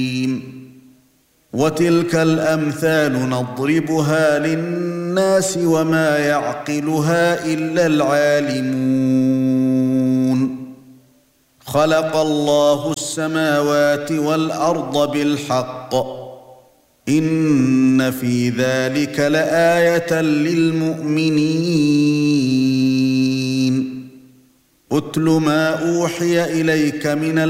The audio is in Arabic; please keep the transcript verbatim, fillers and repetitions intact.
وتلك الأمثال نضربها للناس وما يعقلها إلا العالمون خلق الله السماوات والأرض بالحق إن في ذلك لآية للمؤمنين أتل ما أوحي إليك من